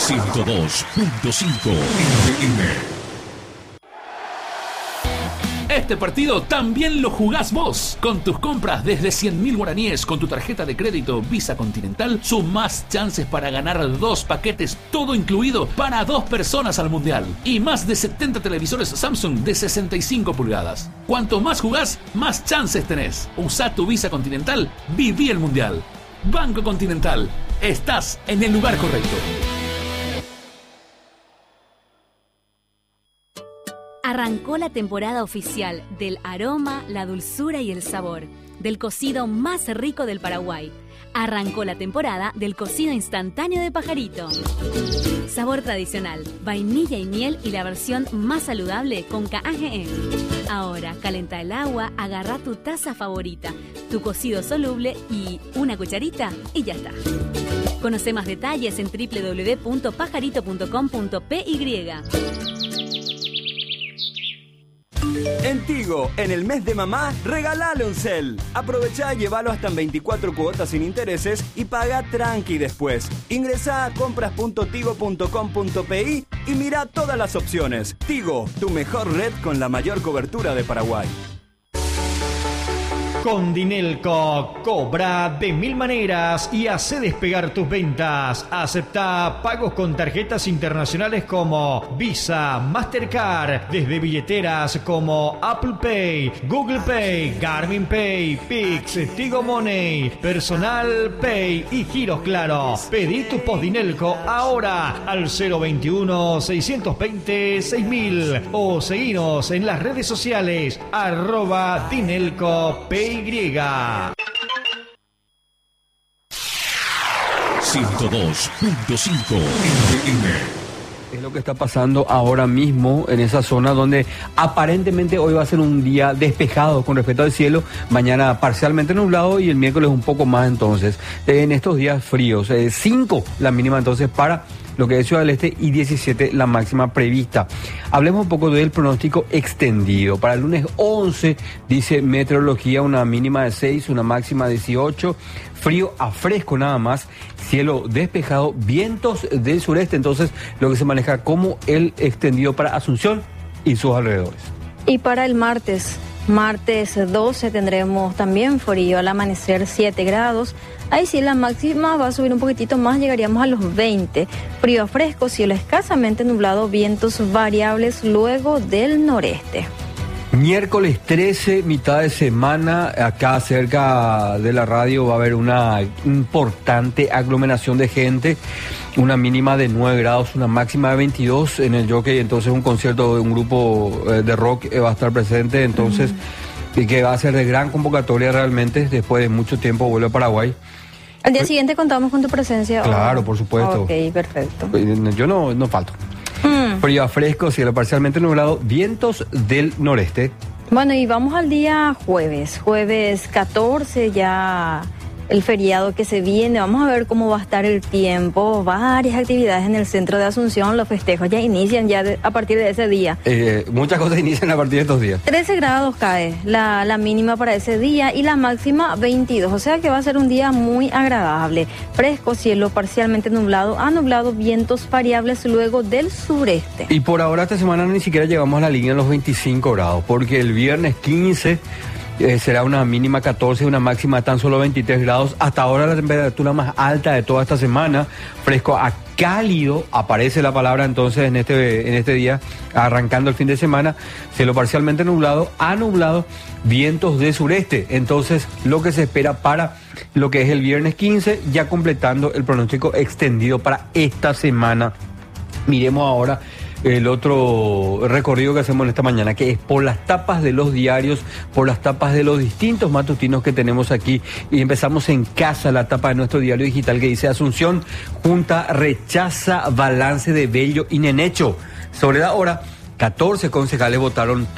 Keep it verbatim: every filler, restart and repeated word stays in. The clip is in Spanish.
ciento dos punto cinco F M. Este partido también lo jugás vos. Con tus compras desde cien mil guaraníes con tu tarjeta de crédito Visa Continental, sumás chances para ganar dos paquetes, todo incluido, para dos personas al Mundial. Y más de setenta televisores Samsung de sesenta y cinco pulgadas. Cuanto más jugás, más chances tenés. Usá tu Visa Continental, viví el Mundial. Banco Continental, estás en el lugar correcto. Arrancó la temporada oficial del aroma, la dulzura y el sabor del cocido más rico del Paraguay. Arrancó la temporada del cocido instantáneo de Pajarito. Sabor tradicional, vainilla y miel y la versión más saludable con K G E. Ahora, calenta el agua, agarra tu taza favorita, tu cocido soluble y una cucharita y ya está. Conoce más detalles en doble u doble u doble u punto pajarito punto com punto p y. En Tigo, en el mes de mamá, regalale un cel. Aprovechá y llévalo hasta en veinticuatro cuotas sin intereses y paga tranqui después. Ingresá a compras punto tigo punto com punto pi y mira todas las opciones. Tigo, tu mejor red con la mayor cobertura de Paraguay. Con Dinelco, cobra de mil maneras y hace despegar tus ventas. Acepta pagos con tarjetas internacionales como Visa, Mastercard, desde billeteras como Apple Pay, Google Pay, Garmin Pay, Pix, Tigo Money, Personal Pay y Giros Claro. Pedí tu post Dinelco ahora al cero veintiuno, seiscientos veinte, seis mil o seguinos en las redes sociales arroba Dinelco Pay. ciento dos punto cinco F M. Es lo que está pasando ahora mismo en esa zona donde aparentemente hoy va a ser un día despejado con respecto al cielo, mañana parcialmente nublado y el miércoles un poco más entonces. En estos días fríos, cinco eh, la mínima entonces para lo que es Ciudad del Este y diecisiete la máxima prevista. Hablemos un poco del pronóstico extendido. Para el lunes once dice meteorología una mínima de seis, una máxima de dieciocho, frío a fresco nada más, cielo despejado, vientos del sureste, entonces lo que se maneja como el extendido para Asunción y sus alrededores. Y para el martes, martes doce tendremos también frío, al amanecer siete grados, ahí sí la máxima va a subir un poquitito más, llegaríamos a los veinte, frío a fresco, cielo escasamente nublado, vientos variables luego del noreste. Miércoles trece, mitad de semana, acá cerca de la radio va a haber una importante aglomeración de gente, una mínima de nueve grados, una máxima de veintidós en el Jockey, entonces un concierto de un grupo de rock va a estar presente, entonces, uh-huh. y que va a ser de gran convocatoria realmente, después de mucho tiempo vuelve a Paraguay. Al día siguiente contamos con tu presencia. Claro, ¿o? Por supuesto. Ok, perfecto. Yo no, no falto. Mm. Frío a fresco, cielo parcialmente nublado, vientos del noreste. Bueno, y vamos al día jueves, jueves catorce, ya el feriado que se viene, vamos a ver cómo va a estar el tiempo, varias actividades en el centro de Asunción, los festejos ya inician ya de, a partir de ese día. Eh, muchas cosas inician a partir de estos días. trece grados cae la, la mínima para ese día y la máxima veintidós, o sea que va a ser un día muy agradable, fresco, cielo parcialmente nublado, a nublado, vientos variables luego del sureste. Y por ahora esta semana ni siquiera llegamos a la línea de los veinticinco grados, porque el viernes quince... Eh, será una mínima catorce, una máxima tan solo veintitrés grados. Hasta ahora la temperatura más alta de toda esta semana, fresco a cálido, aparece la palabra entonces en este, en este día, arrancando el fin de semana, cielo parcialmente nublado, a nublado, vientos de sureste. Entonces lo que se espera para lo que es el viernes quince, ya completando el pronóstico extendido para esta semana. Miremos ahora el otro recorrido que hacemos en esta mañana, que es por las tapas de los diarios, por las tapas de los distintos matutinos que tenemos aquí. Y empezamos en casa, la tapa de nuestro diario digital que dice: Asunción, Junta rechaza balance de Bello y Nenecho. Sobre la hora, catorce concejales votaron